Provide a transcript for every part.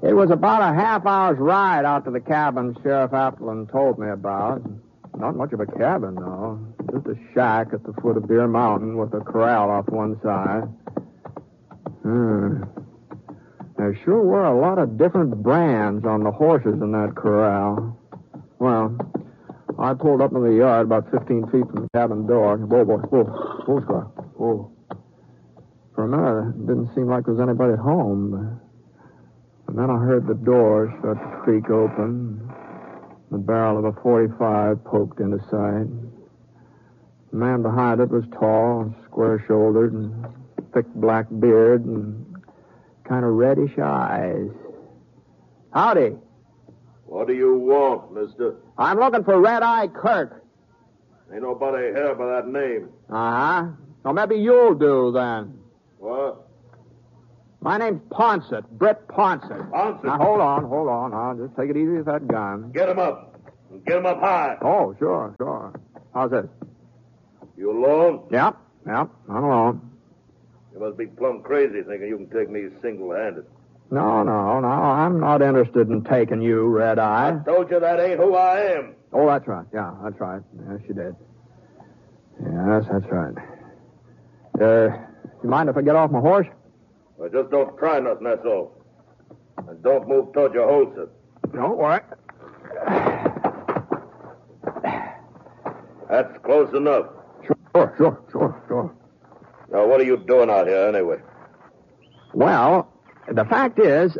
It was about a half-hour's ride out to the cabin Sheriff Appleton told me about. Not much of a cabin, though. Just a shack at the foot of Deer Mountain with a corral off one side. There sure were a lot of different brands on the horses in that corral. Well, I pulled up in the yard about 15 feet from the cabin door. Whoa, Scott. Whoa. For a minute, it didn't seem like there was anybody at home. And then I heard the door start to creak open. The barrel of a .45 poked into sight. The man behind it was tall, square-shouldered, and thick black beard, and kind of reddish eyes. Howdy. What do you want, mister? I'm looking for Red-Eye Kirk. Ain't nobody here by that name. Uh-huh. Well, maybe you'll do, then. What? My name's Ponsett, Britt Ponsett. Ponsett? Now, hold on. I'll just take it easy with that gun. Get him up. Get him up high. Oh, sure. How's this? You alone? Yep, I'm alone. You must be plumb crazy thinking you can take me single-handed. No, I'm not interested in taking you, Red-Eye. I told you that ain't who I am. Oh, that's right. Yeah, that's right. Yes, you did. Yes, that's right. You mind if I get off my horse? Well, just don't try nothing, that's all. And don't move toward your holster. Don't worry. That's close enough. Sure. Now, what are you doing out here, anyway? Well, the fact is,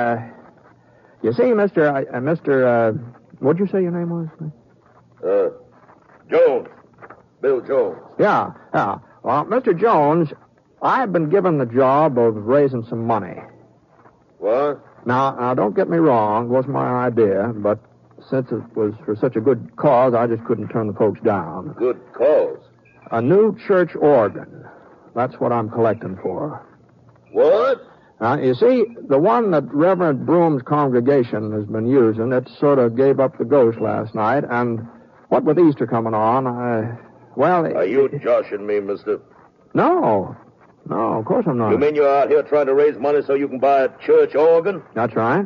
you see, what'd you say your name was? Jones. Bill Jones. Yeah. Well, Mr. Jones, I've been given the job of raising some money. What? Now, don't get me wrong. It wasn't my idea, but since it was for such a good cause, I just couldn't turn the folks down. Good cause? A new church organ. That's what I'm collecting for. What? You see, the one that Reverend Broom's congregation has been using, it sort of gave up the ghost last night, and what with Easter coming on, Are you joshing me, mister? No, of course I'm not. You mean you're out here trying to raise money so you can buy a church organ? That's right.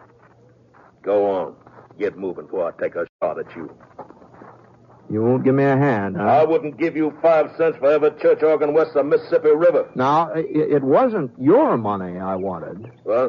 Go on. Get moving before I take a shot at you. You won't give me a hand, huh? I wouldn't give you 5 cents for every church organ west of the Mississippi River. Now, it wasn't your money I wanted. What?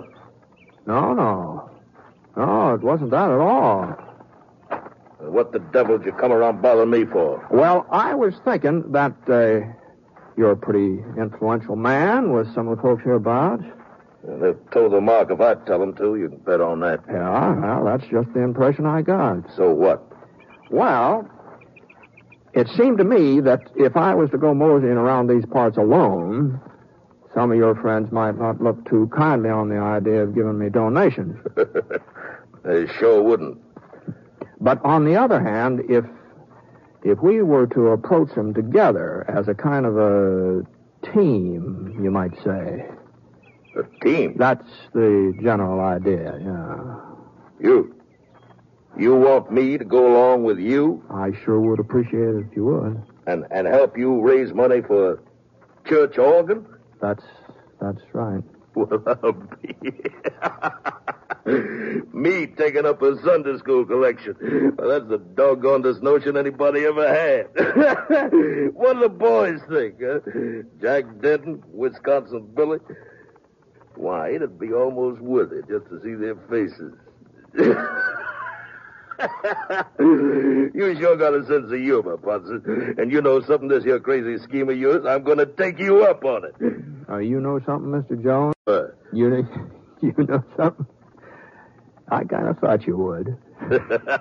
No, it wasn't that at all. What the devil did you come around bothering me for? Well, I was thinking that you're a pretty influential man with some of the folks hereabouts. And they've told the mark if I tell them to. You can bet on that. Yeah, well, that's just the impression I got. So what? Well, it seemed to me that if I was to go moseying around these parts alone, some of your friends might not look too kindly on the idea of giving me donations. They sure wouldn't. But on the other hand, if we were to approach them together as a kind of a team, you might say. A team? That's the general idea, yeah. You want me to go along with you? I sure would appreciate it if you would. And help you raise money for a church organ? That's right. Well, I'll be... Me taking up a Sunday school collection. Well, that's the doggonedest notion anybody ever had. What do the boys think, huh? Jack Denton, Wisconsin Billy? Why, it'd be almost worth it just to see their faces. You sure got a sense of humor, Ponson. And you know something, this here crazy scheme of yours, I'm going to take you up on it. You know something, Mr. Jones? What? You know something? I kind of thought you would.